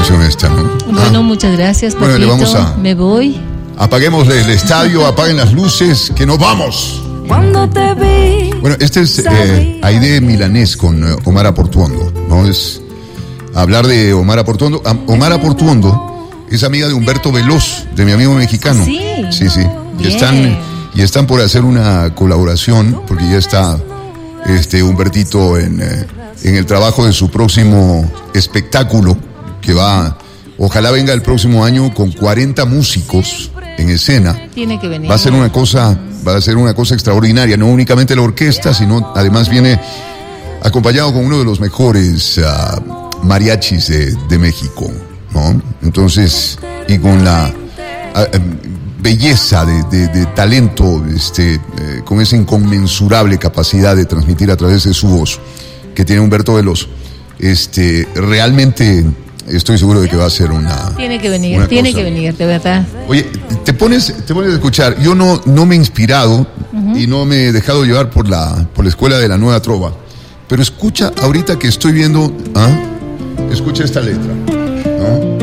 canción esta, ¿no? Bueno, muchas gracias, papito. Bueno, le vamos a... Me voy. Apaguémosle el estadio, apaguen las luces, que nos vamos. Cuando te vi. Bueno, este es Aide Milanés con Omar Aportuondo, ¿no? Es hablar de Omar Aportuondo. Omar Aportuondo es amiga de Humberto Veloz, de mi amigo mexicano. Sí. Sí. Y están por hacer una colaboración, porque ya está Humbertito en el trabajo de su próximo espectáculo, que ojalá venga el próximo año con 40 músicos en escena. Tiene que venir. Va a ser una cosa extraordinaria, no únicamente la orquesta, sino además viene acompañado con uno de los mejores mariachis de México, ¿no? Entonces, y con la belleza de talento, con esa inconmensurable capacidad de transmitir a través de su voz que tiene Humberto Veloz, realmente estoy seguro de que va a ser una... Tiene que venir, de verdad. Oye, te pones a escuchar. Yo no me he inspirado y no me he dejado llevar por la escuela de la Nueva Trova, pero escucha ahorita que estoy viendo, escucha esta letra, ¿no?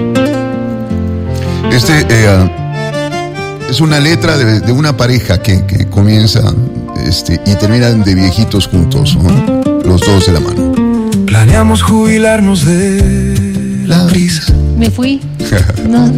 Es una letra de una pareja que comienza y terminan de viejitos juntos, ¿no? Los dos de la mano. Planeamos jubilarnos de la brisa. Me fui. No.